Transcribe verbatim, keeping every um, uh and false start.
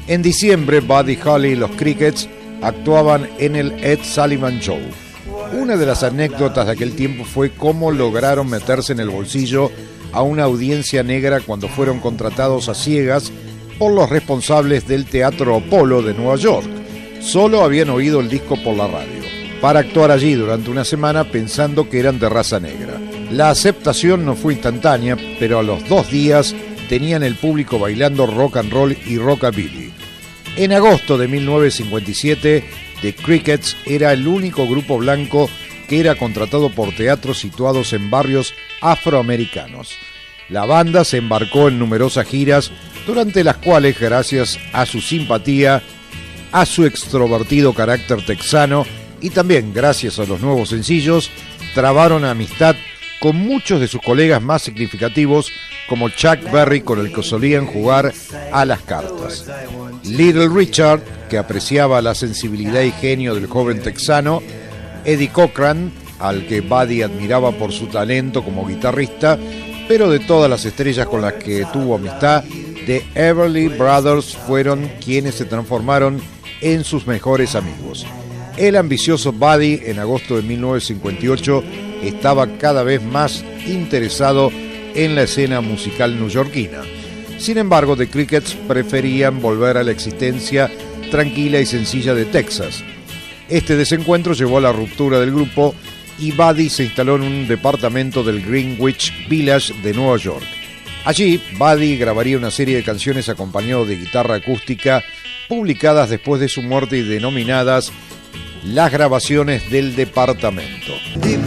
En diciembre, Buddy Holly y los Crickets actuaban en el Ed Sullivan Show. Una de las anécdotas de aquel tiempo fue cómo lograron meterse en el bolsillo a una audiencia negra cuando fueron contratados a ciegas por los responsables del Teatro Apollo de Nueva York. Solo habían oído el disco por la radio, para actuar allí durante una semana pensando que eran de raza negra. La aceptación no fue instantánea, pero a los dos días tenían el público bailando rock and roll y rockabilly. En agosto de mil novecientos cincuenta y siete, The Crickets era el único grupo blanco que era contratado por teatros situados en barrios afroamericanos. La banda se embarcó en numerosas giras, durante las cuales, gracias a su simpatía, a su extrovertido carácter texano y también gracias a los nuevos sencillos, trabaron amistad con muchos de sus colegas más significativos, como Chuck Berry, con el que solían jugar a las cartas. Little Richard, que apreciaba la sensibilidad y genio del joven texano, Eddie Cochran, al que Buddy admiraba por su talento como guitarrista, pero de todas las estrellas con las que tuvo amistad, The Everly Brothers fueron quienes se transformaron en sus mejores amigos. El ambicioso Buddy, en agosto de mil novecientos cincuenta y ocho, estaba cada vez más interesado en la escena musical neoyorquina. Sin embargo, The Crickets preferían volver a la existencia tranquila y sencilla de Texas. Este desencuentro llevó a la ruptura del grupo y Buddy se instaló en un departamento del Greenwich Village de Nueva York. Allí, Buddy grabaría una serie de canciones acompañado de guitarra acústica, publicadas después de su muerte y denominadas Las Grabaciones del Departamento.